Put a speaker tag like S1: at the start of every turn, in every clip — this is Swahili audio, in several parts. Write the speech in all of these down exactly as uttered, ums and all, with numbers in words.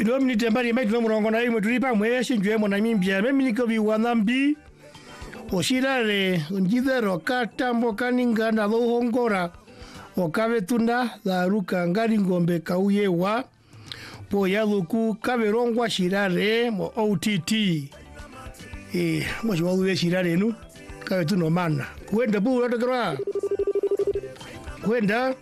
S1: Ido mnite mbali mai tunamurongo na imwe tulipa mweshe njwemo na mimbia mimi niko biwanambi oshirare njithero katambo kaninga na thohongora okabetunda dharuka ngari ngombe kauye wa po yathuku kaberongwa shirare mo O T T eh mo shwawe shirare nu kabetuno mana kwenda bu rotokra kwenda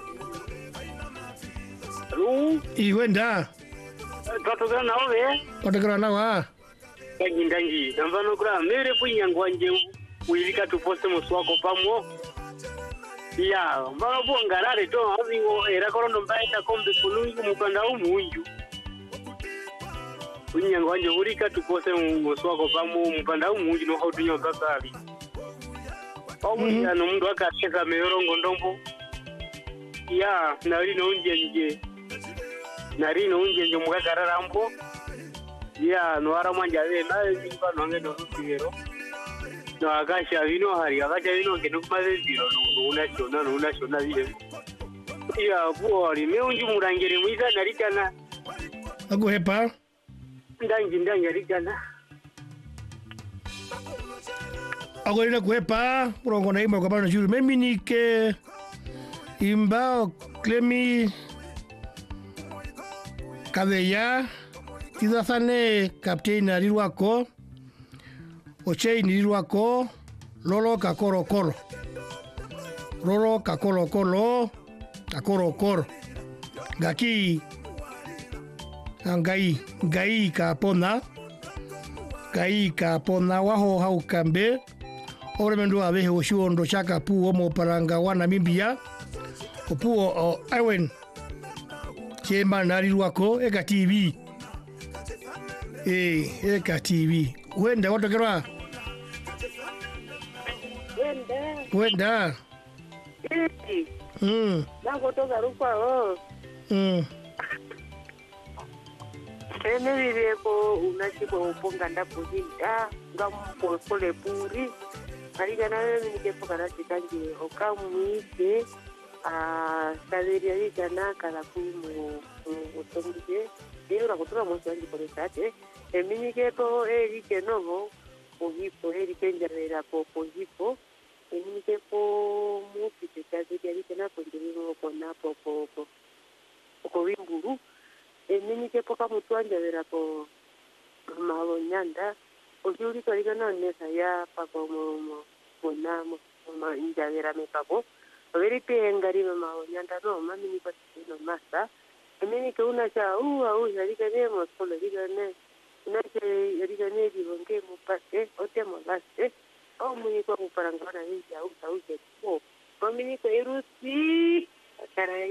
S2: Ru
S1: iwenda
S2: tatogana nawe
S1: rotokra nawa
S2: kangi ndangi nambano kura mere punyangwa nje uilika tuposte muswako pamo ya mbano bongarare to avingo era korondo mbaita kombe kulungu mukanda umunju punyangwa nje ulika tuposte muswako pamo mukanda umunju no hautunyo kakali omu ya no mundu akacheka meyorongo ndombo ya nari no unje nje nari no unje nje mukakarara mpo ya no ara manja ve na nimba no ngeno rutigero no akasha vino hari akasha vino ngeno kumaze zero no una chona no una chona vile ya bori me unju murangere muiza nari kana
S1: aguhepa
S2: ndangi ndangi ari kana
S1: agorira kuhepa murongo na imwe kwa bana juru mimi nike imba klemi kabeya tidafane captain arirwako ochei nirirwako lolo kakoro koro lolo kakoro koro kakoro koro gaki ngai ngai kapona ngai kapona waho haukambe ore mendo abehe oshuondo chaka pu omo paranga wana mimbia opuo o Iwen chema narirwako eka T V eh eka T V wenda wotokerwa
S3: Wenda.
S1: wenda
S3: Eh.
S1: mm
S3: Nango toka rupa oh.
S1: mm
S3: Ene viveko unachiko uponga ndapo hinda ngampo pole puri. Aliga na wewe nikepo kana chikanji okamwite ah saveria yitana kala kumu utomuje. Iyo nakutura mwanzo wanji pole sate. Emini kepo erike novo ogipo erike njarera po pogipo. Emini kepo muti tekaziria yitana konjero kona po po po. Ko wimburu. Emini kepo kamutwanja vera po malo nyanda. Ojuri kalika na nesa ya pako mo mo kona mo ma njavera me pako. Veri pengari ma nyanda no mami ni pasino masa. Emini ke una cha u au yalika ne mo solo diga ne. Una che yalika ne di bonke mo pase o te mo laste. O muni ko parangana ni ya u au je ko. Mami ni ko irusi. Kara